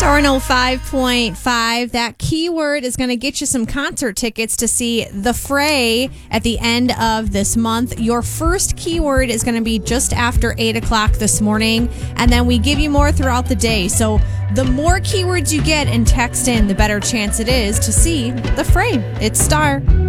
Star 105.5. That keyword is going to get you some concert tickets to see The Fray at the end of this month. Your first keyword is going to be just after 8 o'clock this morning, and then we give you more throughout the day. So the more keywords you get and text in, the better chance it is to see The Fray. It's Star.